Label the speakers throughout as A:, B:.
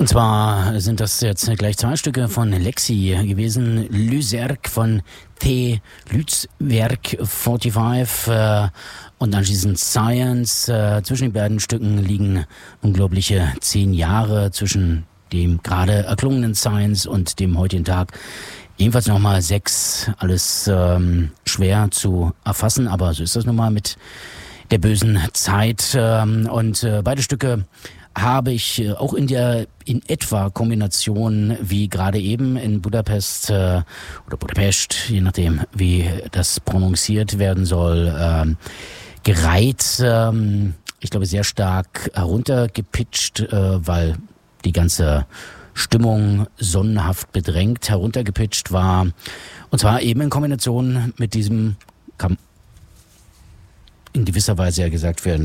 A: Und zwar sind das jetzt gleich zwei Stücke von Lexi gewesen. Lyserg von T. Lützwerk 45 und anschließend Science. Zwischen den beiden Stücken liegen unglaubliche 10 Jahre zwischen dem gerade erklungenen Science und dem heutigen Tag. Ebenfalls nochmal 6, alles schwer zu erfassen, aber so ist das nun mal mit der bösen Zeit. Und beide Stücke habe ich auch in etwa Kombination wie gerade eben in Budapest oder Budapest, je nachdem wie das prononciert werden soll, gereiht. Ich glaube sehr stark heruntergepitcht, weil die ganze Stimmung sonnenhaft bedrängt heruntergepitcht war. Und zwar eben in Kombination mit diesem, kann in gewisser Weise ja gesagt werden,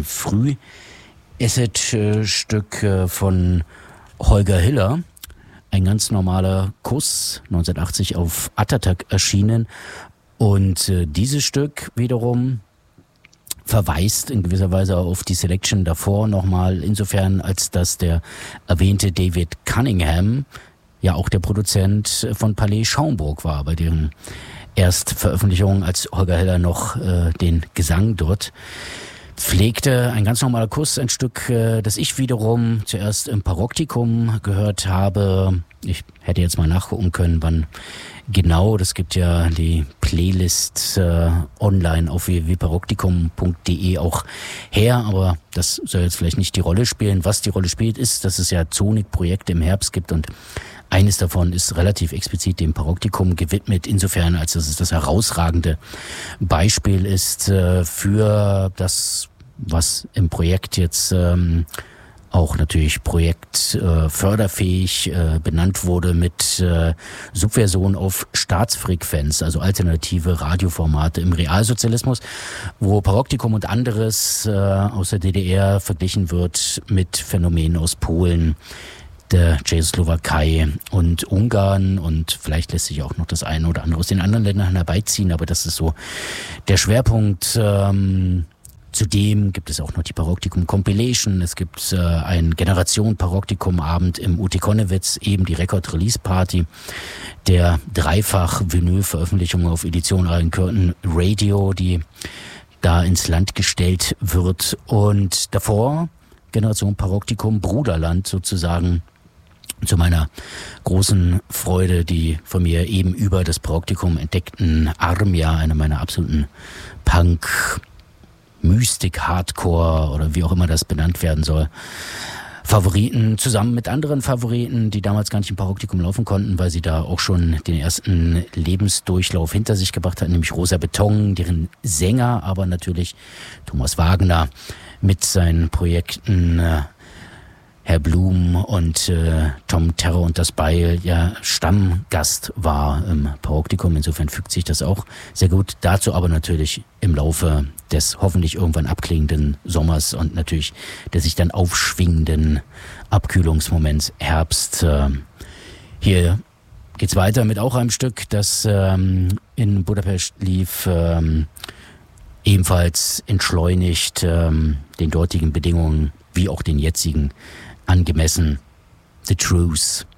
A: Acid-Stück von Holger Hiller. Ein ganz normaler Kuss, 1980 auf Attatak erschienen. Und dieses Stück wiederum verweist in gewisser Weise auf die Selection davor nochmal, insofern als dass der erwähnte David Cunningham ja auch der Produzent von Palais Schaumburg war, bei deren Erstveröffentlichung, als Holger Hiller noch den Gesang dort pflegte. Ein ganz normaler Kuss, ein Stück, das ich wiederum zuerst im Paroktikum gehört habe. Ich hätte jetzt mal nachgucken können, wann genau. Das gibt ja die Playlist online auf www.paroktikum.de auch her, aber das soll jetzt vielleicht nicht die Rolle spielen. Was die Rolle spielt, ist, dass es ja Zonik-Projekte im Herbst gibt und eines davon ist relativ explizit dem Paroktikum gewidmet, insofern als dass es das herausragende Beispiel ist für das, was im Projekt jetzt auch natürlich projektförderfähig benannt wurde mit Subversion auf Staatsfrequenz, also alternative Radioformate im Realsozialismus, wo Paroktikum und anderes aus der DDR verglichen wird mit Phänomenen aus Polen, der Tschechoslowakei und Ungarn, und vielleicht lässt sich auch noch das eine oder andere aus den anderen Ländern herbeiziehen, aber das ist so der Schwerpunkt. Zudem gibt es auch noch die Paroktikum Compilation, es gibt ein Generation Paroktikum Abend im UT Konnewitz, eben die Record Release Party, der dreifach Vinyl-Veröffentlichung auf Edition Iron Curtain Radio, die da ins Land gestellt wird, und davor Generation Paroktikum Bruderland sozusagen, zu meiner großen Freude, die von mir eben über das Paroktikum entdeckten Armia, eine meiner absoluten Punk, Mystik, Hardcore oder wie auch immer das benannt werden soll, Favoriten, zusammen mit anderen Favoriten, die damals gar nicht im Paroktikum laufen konnten, weil sie da auch schon den ersten Lebensdurchlauf hinter sich gebracht hatten, nämlich Rosa Beton, deren Sänger aber natürlich Thomas Wagner mit seinen Projekten Herr Blum und Tom Terror und das Beil ja Stammgast war im Paroktikum. Insofern fügt sich das auch sehr gut. Dazu aber natürlich im Laufe des hoffentlich irgendwann abklingenden Sommers und natürlich der sich dann aufschwingenden Abkühlungsmoments Herbst. Hier geht's weiter mit auch einem Stück, das in Budapest lief, ebenfalls entschleunigt, den dortigen Bedingungen wie auch den jetzigen angemessen. The Truth.